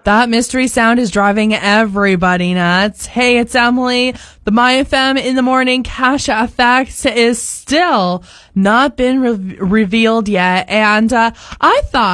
That mystery sound is driving everybody nuts. Hey, it's Emily. The MyFM in the Morning cash effect is still not been revealed yet. And I thought